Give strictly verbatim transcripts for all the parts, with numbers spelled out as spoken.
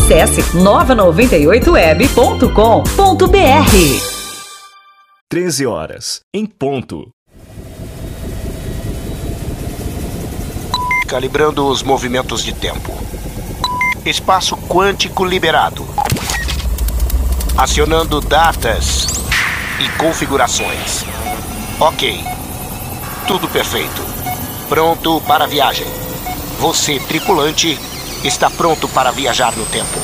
Acesse nova noventa e oito web ponto com ponto br. treze horas, em ponto. Calibrando os movimentos de tempo. Espaço quântico liberado. Acionando datas e configurações. Ok. Tudo perfeito. Pronto para a viagem. Você, tripulante, está pronto para viajar no tempo.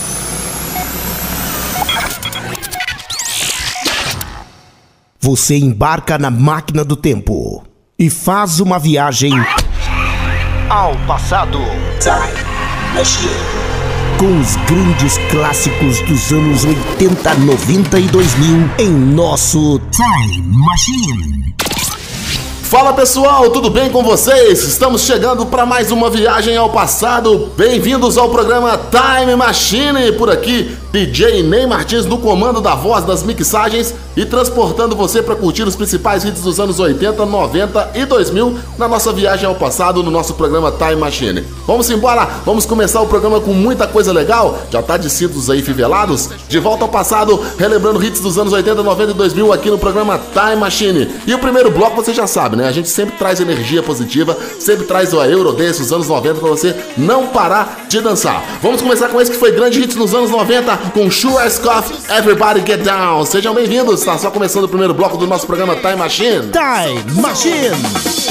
Você embarca na máquina do tempo e faz uma viagem ao passado. Time Machine. Com os grandes clássicos dos anos oitenta, noventa e dois mil em nosso Time Machine. Fala pessoal, tudo bem com vocês? Estamos chegando para mais uma viagem ao passado. Bem-vindos ao programa Time Machine. Por aqui, D J Ney Martins no comando da voz das mixagens e transportando você para curtir os principais hits dos anos oitenta, noventa e dois mil na nossa viagem ao passado no nosso programa Time Machine. Vamos embora, vamos começar o programa com muita coisa legal. Já tá de cintos aí fivelados? De volta ao passado, relembrando hits dos anos oitenta, noventa e dois mil aqui no programa Time Machine. E o primeiro bloco você já sabe, né? A gente sempre traz energia positiva, sempre traz o Eurodance dos anos noventa pra você não parar de dançar. Vamos começar com esse que foi grande hits nos anos noventa com Schwarzkopf, Everybody Get Down. Sejam bem-vindos, tá só começando o primeiro bloco do nosso programa Time Machine. Time Machine.